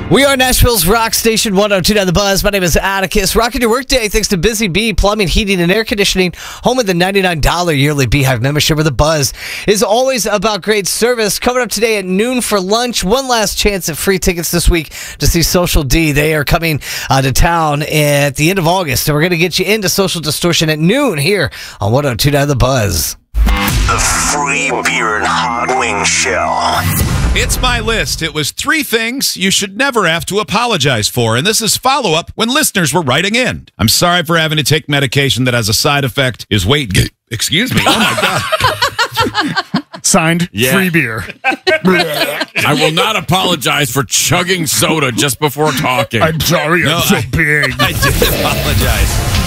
We are Nashville's rock station 102.9 The Buzz. My name is Atticus. Rocking your workday thanks to Busy Bee Plumbing, Heating, and Air Conditioning, home of the $99 yearly Beehive membership, where The Buzz is always about great service. Coming up today at noon for lunch, one last chance at free tickets this week to see Social D. They are coming to town at the end of August, so we're going to get you into Social Distortion at noon here on 102.9 The Buzz. The free beer and hot wing show. It's my list. It was 3 things you should never have to apologize for, and this is follow-up when listeners were writing in. I'm sorry for having to take medication that has a side effect is weight gain. Excuse me. Oh, my God. Signed, free beer. I will not apologize for chugging soda just before talking. I'm sorry, I'm so big. I did apologize.